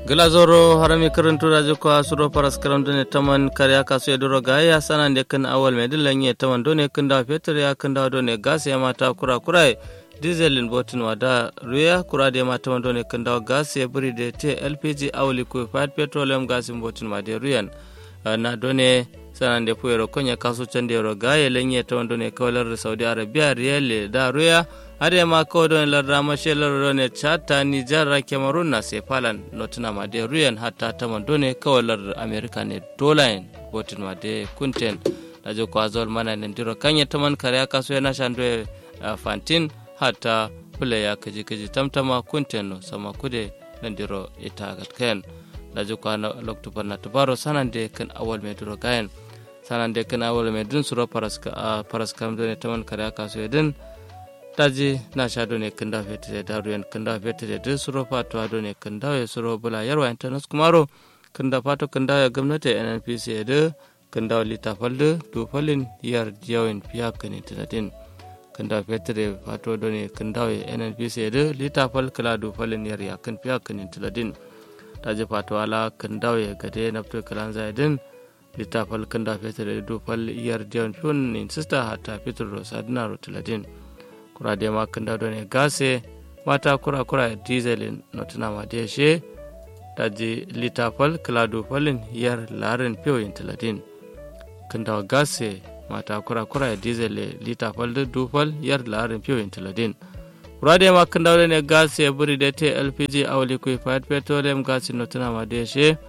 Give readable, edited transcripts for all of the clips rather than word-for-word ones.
Glazoro harami karantu rajo ko asuro paras karamdone taman karya kaso edoro gaya sanan de kan awal medilan ye taman done kan da fetur ya kan da done gas ya mata kura kura dieselin botin wada ruya kura de mata man done kan da gas ya buri de te LPG awli ko fat petroleum gas botin ma de ruyan na done sanan de puero konya kaso chande ro gaya lenye taman done kawalar Saudi Arabia riyal da ruya ade ma ko don larda mashelar ne chata Niger Cameroon na sepalan notuna ma de ruyan hatta taman done kawalar America ne dollar botin ma de kunten da jo ko azol mana ne diro kanya taman kare kaso yana shando fantin hatta playa kaji tamtama kunten no sama kude nan diro ita gatken da jo ko na lokto parna tabaro sanande kan awal me diro gayen sanande kan awal me dun suro paras kam done taman kare kaso edin taji na sha done kanda fete da ruyan kanda fete da suro fato done kanda ya suro bula yarwa internet kumaro kanda fato kanda ya gwamnati NNPC da kanda litafal da dofalin yar jawin fiya kane tadin kanda fete da fato done kanda ya NNPC da litafal kala dofalin yar ya kan fiya kane tadin taji fato ala kanda ya gade nafto kalan zaidin litafal kanda fete da dofal yar jawin fiyon in sister hatta fitur rosadina rotuladin kurade ma kanda done gase mata kura dieselin notuna ma deshe daji litafal kladu falin yar larin piyo intiladin kanda gase mata kura diesel litafal dufal yar larin piyo intiladin kurade ma kanda done gase buri de te LPG awli ko fat petroleum gas notuna ma deshe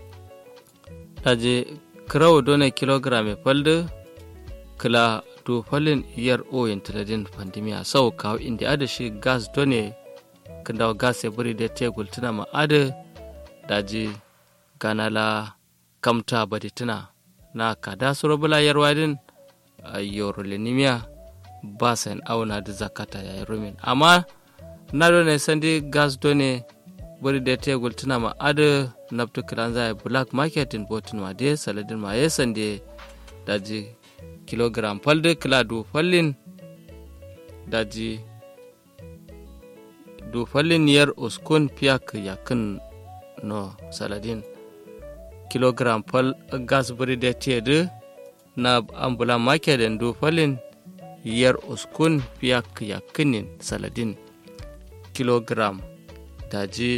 daji kraw done kilogram falde kla dofalin yar oyin tiladin pandemiya sau kawo inda ada shi gas done kanda gas ya buri da tegul tuna ma ada daji ganala kamta baditina na kada surabula yarwadin yorolinimiya basan auna da zakata ya rumin amma na done sandi gas done buri da tegul tuna ma ada naftu kiran zai black market in botin ma de saladin ma yesande daji kilogram falde kila dufallin daji dufallin yar uskun piyak yakin no saladin kilogram fal gas buri da tede na ambula market den dufallin yar uskun piyak yakinin saladin kilogram daji